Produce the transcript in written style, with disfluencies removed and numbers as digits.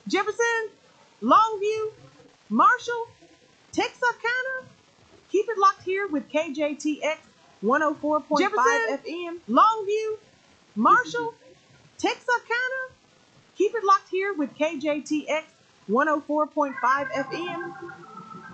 Jefferson, Longview, Marshall, Texarkana. Keep it locked here with KJTX 104.5 FM. Longview, Marshall, Texarkana. Keep it locked here with KJTX 104.5 FM.